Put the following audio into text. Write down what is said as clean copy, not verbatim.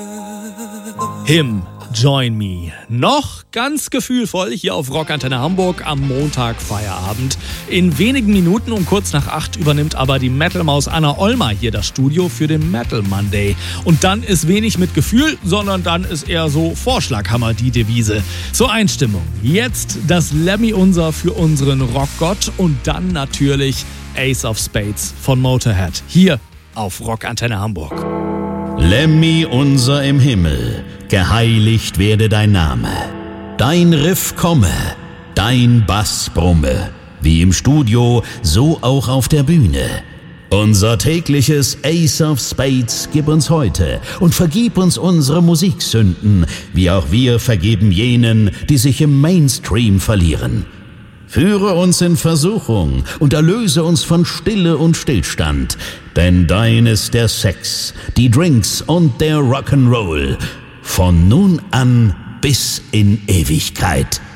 Him, Join Me. Noch ganz gefühlvoll hier auf Rockantenne Hamburg am Montag Feierabend. In wenigen Minuten um kurz nach 8 übernimmt aber die Metal-Maus Anna Ollmer hier das Studio für den Metal Monday. Und dann ist wenig mit Gefühl, sondern dann ist eher so Vorschlaghammer die Devise. Zur Einstimmung jetzt das Lemmy Unser für unseren Rockgott und dann natürlich Ace of Spades von Motorhead hier auf Rockantenne Hamburg. Lemmy Unser im Himmel, geheiligt werde dein Name. Dein Riff komme, dein Bass brumme, wie im Studio, so auch auf der Bühne. Unser tägliches Ace of Spades gib uns heute und vergib uns unsere Musiksünden, wie auch wir vergeben jenen, die sich im Mainstream verlieren. Führe uns in Versuchung und erlöse uns von Stille und Stillstand, denn dein ist der Sex, die Drinks und der Rock'n'Roll, von nun an bis in Ewigkeit.